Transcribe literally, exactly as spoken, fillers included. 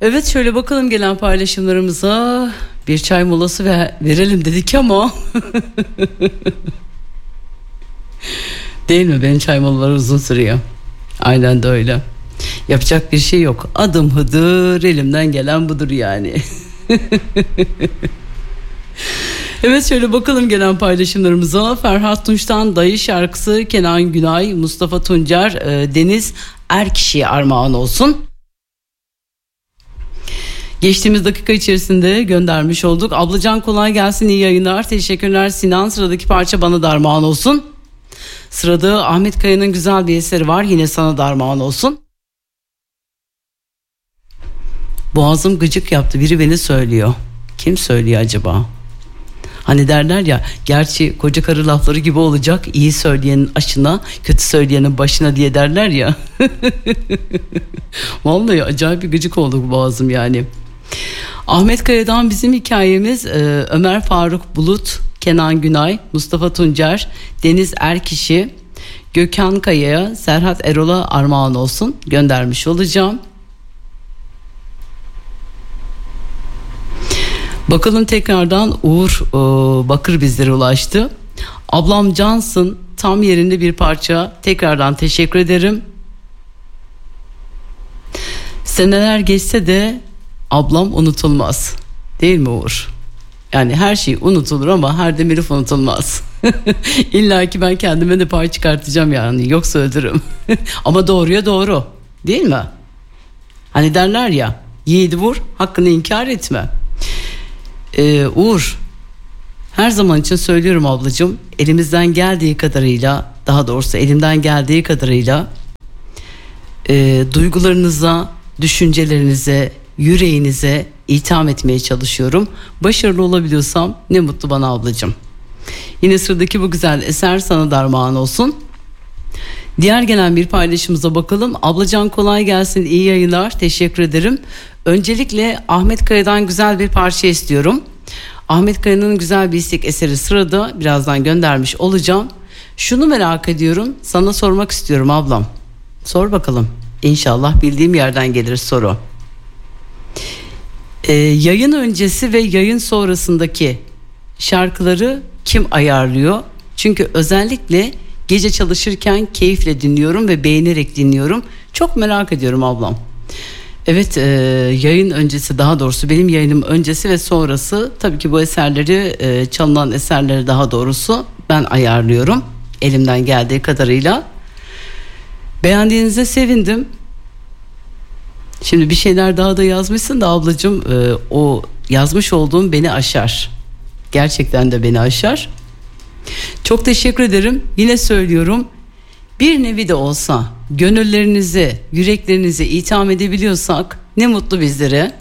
Evet, şöyle bakalım gelen paylaşımlarımıza. Bir çay molası ve verelim dedik ama değil mi? Benim çay molaları uzun sürüyor. Aynen de öyle. Yapacak bir şey yok. Adım Hıdır, elimden gelen budur yani. Evet, şöyle bakalım gelen paylaşımlarımıza. Ferhat Tunç'tan Dayı şarkısı, Kenan Günay, Mustafa Tuncer, Deniz Erkişi'ye armağan olsun. Geçtiğimiz dakika içerisinde göndermiş olduk. Ablacan kolay gelsin, iyi yayınlar. Teşekkürler Sinan. Sıradaki parça bana da armağan olsun. Sırada Ahmet Kaya'nın güzel bir eseri var. Yine sana da armağan olsun. Boğazım gıcık yaptı. Biri beni söylüyor. Kim söylüyor acaba? Hani derler ya, gerçi koca karı lafları gibi olacak. İyi söyleyenin aşına, kötü söyleyenin başına diye derler ya. Vallahi acayip bir gıcık oldu bu boğazım yani. Ahmet Kaya'dan bizim hikayemiz e, Ömer Faruk Bulut, Kenan Günay, Mustafa Tuncer, Deniz Erkişi, Gökhan Kaya'ya, Serhat Erol'a armağan olsun, göndermiş olacağım. Bakalım tekrardan Uğur e, Bakır bizlere ulaştı. Ablam cansın, tam yerinde bir parça, tekrardan teşekkür ederim. Seneler geçse de ablam unutulmaz. Değil mi Uğur? Yani her şey unutulur ama her demirif unutulmaz. İlla ki ben kendime de pay çıkartacağım yani. Yoksa öldürürüm. Ama doğruya doğru. Değil mi? Hani derler ya, yiğidi vur, hakkını inkar etme. Ee, Uğur, her zaman için söylüyorum ablacığım, elimizden geldiği kadarıyla, daha doğrusu elimden geldiği kadarıyla e, duygularınıza, düşüncelerinize, yüreğinize itham etmeye çalışıyorum. Başarılı olabiliyorsam ne mutlu bana ablacığım. Yine sıradaki bu güzel eser sana da armağan olsun. Diğer gelen bir paylaşımıza bakalım. Ablacan kolay gelsin, iyi yayınlar, teşekkür ederim. Öncelikle Ahmet Kaya'dan güzel bir parça istiyorum. Ahmet Kaya'nın güzel bir istek eseri sırada, birazdan göndermiş olacağım. Şunu merak ediyorum, sana sormak istiyorum ablam. Sor bakalım. İnşallah bildiğim yerden gelir soru. Ee, yayın öncesi ve yayın sonrasındaki şarkıları kim ayarlıyor? Çünkü özellikle gece çalışırken keyifle dinliyorum ve beğenerek dinliyorum. Çok merak ediyorum ablam. Evet, e, yayın öncesi, daha doğrusu benim yayınım öncesi ve sonrası, tabii ki bu eserleri, e, çalınan eserleri daha doğrusu ben ayarlıyorum elimden geldiği kadarıyla. Beğendiğinize sevindim. Şimdi bir şeyler daha da yazmışsın da ablacığım, e, o yazmış olduğum beni aşar. Gerçekten de beni aşar. Çok teşekkür ederim. Yine söylüyorum, bir nevi de olsa gönüllerinize, yüreklerinize itham edebiliyorsak ne mutlu bizlere.